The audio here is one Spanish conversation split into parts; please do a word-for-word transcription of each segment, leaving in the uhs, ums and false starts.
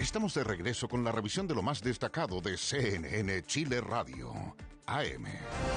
Estamos de regreso con la revisión de lo más destacado de C N N Chile Radio, A M.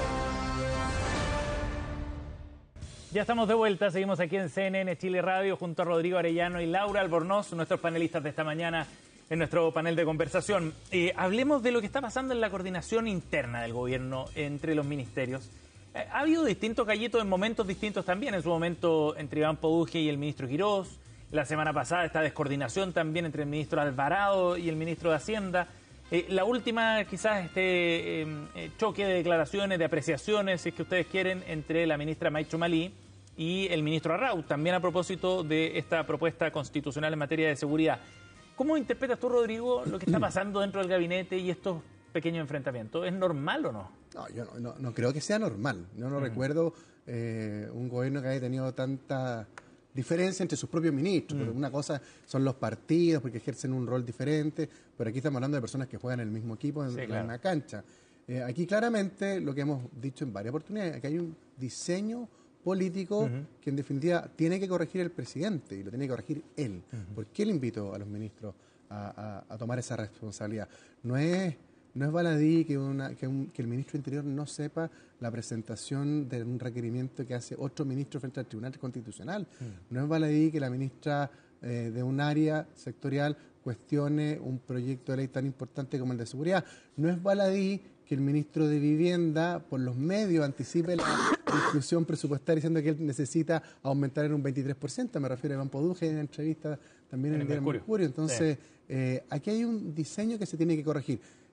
Ya estamos de vuelta, seguimos aquí en C N N Chile Radio junto a Rodrigo Arellano y Laura Albornoz, nuestros panelistas de esta mañana en nuestro panel de conversación. Eh, hablemos de lo que está pasando en la coordinación interna del gobierno entre los ministerios. Eh, ha habido distintos gallitos en momentos distintos también, en su momento entre Iván Poduje y el ministro Quirós. La semana pasada esta descoordinación también entre el ministro Alvarado y el ministro de Hacienda. Eh, la última, quizás, este eh, choque de declaraciones, de apreciaciones, si es que ustedes quieren, entre la ministra Maicho Malí y el ministro Arraut, también a propósito de esta propuesta constitucional en materia de seguridad. ¿Cómo interpretas tú, Rodrigo, lo que está pasando dentro del gabinete y estos pequeños enfrentamientos? ¿Es normal o no? No, yo no, no, no creo que sea normal. Yo no uh-huh. recuerdo eh, un gobierno que haya tenido tanta diferencia entre sus propios ministros, mm. porque una cosa son los partidos, porque ejercen un rol diferente, pero aquí estamos hablando de personas que juegan en el mismo equipo, en, sí, claro. en una cancha. Eh, aquí claramente, lo que hemos dicho en varias oportunidades, es que hay un diseño político uh-huh. que en definitiva tiene que corregir el presidente, y lo tiene que corregir él. Uh-huh. ¿Por qué le invito a los ministros a, a, a tomar esa responsabilidad? No es... No es baladí que, una, que, un, que el ministro de Interior no sepa la presentación de un requerimiento que hace otro ministro frente al Tribunal Constitucional. Mm. No es baladí que la ministra eh, de un área sectorial cuestione un proyecto de ley tan importante como el de seguridad. No es baladí que el ministro de Vivienda, por los medios, anticipe la discusión presupuestaria diciendo que él necesita aumentar en un veintitrés por ciento. Me refiero a Iván Poduje en entrevista también en, en el diario Mercurio. Mercurio. Entonces, sí. eh, aquí hay un diseño que se tiene que corregir.